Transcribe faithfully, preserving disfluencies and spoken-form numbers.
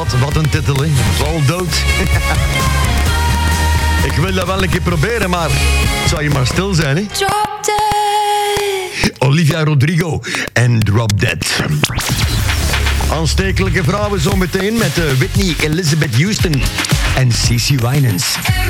wat, wat een titel, hè. Wel dood. Ik wil dat wel een keer proberen, maar zou je maar stil zijn, hè. Drop dead. Olivia Rodrigo en Drop Dead. Aanstekelijke vrouwen zometeen met uh, Whitney Elizabeth Houston en Cece Winans.